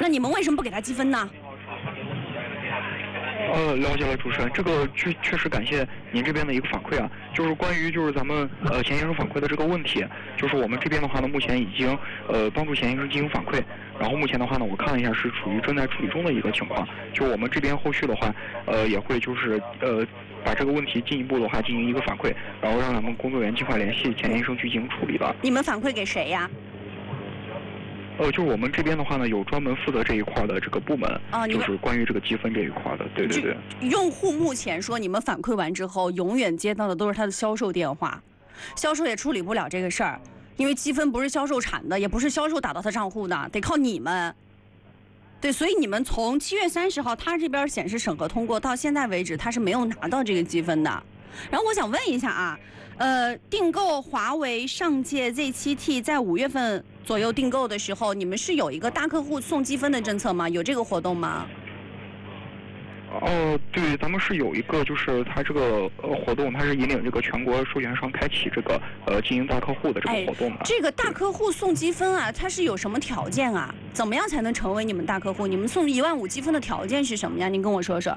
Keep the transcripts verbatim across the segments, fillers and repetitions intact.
那你们为什么不给他积分呢？ 呃，了解了，主持人，这个确确实感谢您这边的一个反馈啊，就是关于就是咱们呃钱先生反馈的这个问题，就是我们这边的话呢，目前已经呃帮助钱先生进行反馈，然后目前的话呢，我看了一下是处于正在处理中的一个情况，就我们这边后续的话，呃也会就是呃把这个问题进一步的话进行一个反馈，然后让咱们工作人员尽快联系钱先生去进行处理的。 你们反馈给谁呀？ 呃，就是我们这边的话呢，有专门负责这一块的这个部门， 啊， 就是关于这个积分这一块的，对对对。 用户目前说，你们反馈完之后，永远接到的都是他的销售电话，销售也处理不了这个事儿，因为积分不是销售产的，也不是销售打到他账户的，得靠你们。对，所以你们从七月三十号他这边显示审核通过到现在为止，他是没有拿到这个积分的。然后我想问一下啊，呃，订购华为上届 Z 七 T 在五月份左右订购的时候，你们是有一个大客户送积分的政策吗？有这个活动吗？ 哦，对，咱们是有一个，就是它这个呃活动，它是引领这个全国授权商开启这个呃经营大客户的这个活动的。 哎，这个大客户送积分啊，它是有什么条件啊？怎么样才能成为你们大客户？你们送一万五积分的条件是什么呀？您跟我说说。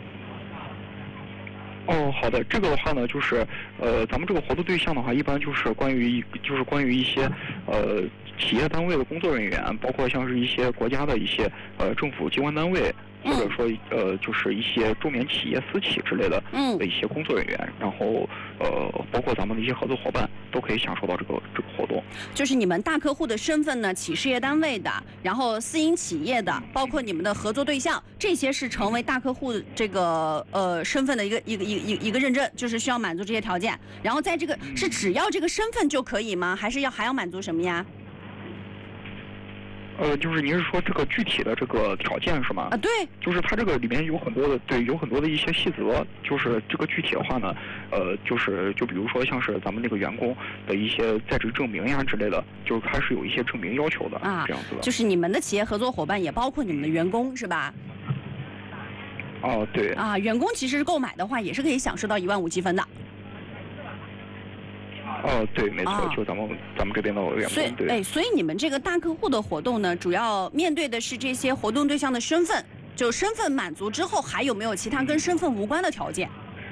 哦，好的，这个的话呢，就是呃，咱们这个活动对象的话，一般就是关于就是关于一些呃企业单位的工作人员，包括像是一些国家的一些呃政府机关单位。或者说呃，就是一些中缅企业私企之类的的一些工作人员，然后呃，包括咱们的一些合作伙伴都可以享受到这个这个活动。 就是你们大客户的身份呢，企事业单位的，然后私营企业的，包括你们的合作对象，这些是成为大客户这个呃身份的一个一个一个一个认证，就是需要满足这些条件。然后在这个是只要这个身份就可以吗？还是要还要满足什么呀？ 呃，就是您是说这个具体的这个条件是吗？ 啊，对， 就是它这个里面有很多的，对，有很多的一些细则。就是这个具体的话呢，呃，就是就比如说像是咱们这个员工的一些在职证明呀之类的，就是它是有一些证明要求的啊，这样子的。 就是你们的企业合作伙伴也包括你们的员工是吧？ 哦，对。 啊，员工其实购买的话也是可以享受到一万五积分的。 哦，对，没错，啊、就咱们咱们这边的员工，对。 哎，所以你们这个大客户的活动呢，主要面对的是这些活动对象的身份，就身份满足之后，还有没有其他跟身份无关的条件？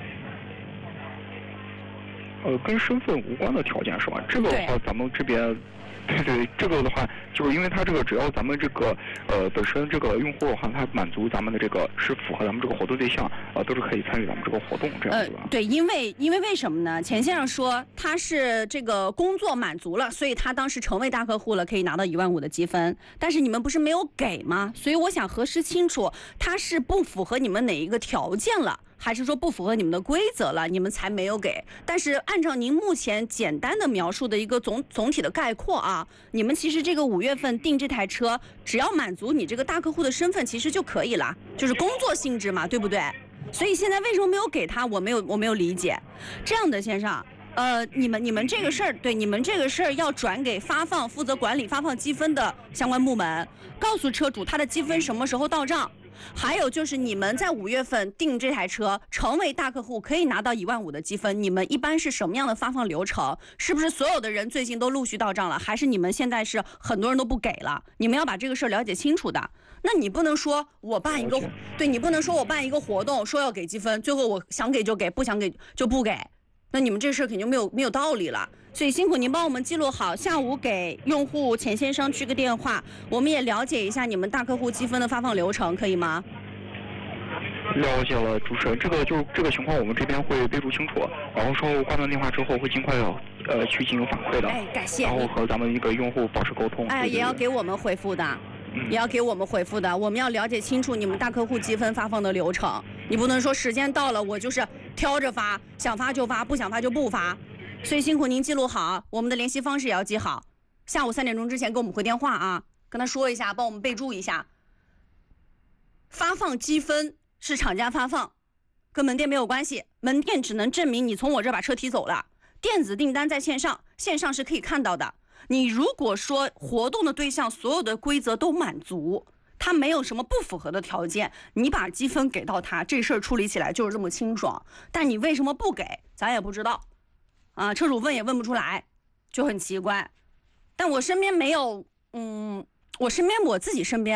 呃，跟身份无关的条件是吧？这个的话，咱们这边。对对，这个的话，就是因为它这个只要咱们这个呃本身这个用户的话，它满足咱们的这个是符合咱们这个活动对象，呃，都是可以参与咱们这个活动这样子的。 呃，对，因为因为为什么呢？钱先生说他是这个工作满足了，所以他当时成为大客户了，可以拿到一万五的积分。但是你们不是没有给吗？所以我想核实清楚，他是不符合你们哪一个条件了？还是说不符合你们的规则了，你们才没有给？但是按照您目前简单的描述的一个总总体的概括啊，你们其实这个五月份订这台车，只要满足你这个大客户的身份，其实就可以了，就是工作性质嘛，对不对？所以现在为什么没有给他？我没有我没有理解。这样的先生，呃，你们你们这个事儿，对你们这个事儿要转给发放负责管理发放积分的相关部门，告诉车主他的积分什么时候到账。还有就是你们在五月份订这台车，成为大客户可以拿到一万五的积分，你们一般是什么样的发放流程？是不是所有的人最近都陆续到账了？还是你们现在是很多人都不给了？你们要把这个事儿了解清楚的。那你不能说我办一个，对你不能说我办一个活动说要给积分，最后我想给就给，不想给就不给，那你们这事儿肯定没有没有道理了。所以辛苦您帮我们记录好，下午给用户钱先生去个电话，我们也了解一下你们大客户积分的发放流程，可以吗？ 了解了，主持人，这个就这个情况我们这边会备注清楚，然后稍后挂断电话之后会尽快呃去进行反馈的。 哎，感谢。 然后和咱们一个用户保持沟通。 哎， 对对对， 也要给我们回复的。也要给我们回复的，我们要了解清楚你们大客户积分发放的流程。你不能说时间到了我就是挑着发，想发就发，不想发就不发。所以辛苦您记录好，我们的联系方式也要记好。下午三点钟之前给我们回电话啊，跟他说一下，帮我们备注一下。发放积分是厂家发放，跟门店没有关系，门店只能证明你从我这把车提走了。电子订单在线上，线上是可以看到的。你如果说活动的对象所有的规则都满足，他没有什么不符合的条件，你把积分给到他，这事儿处理起来就是这么清爽。但你为什么不给，咱也不知道啊，车主问也问不出来，就很奇怪。但我身边没有，嗯，我身边我自己身边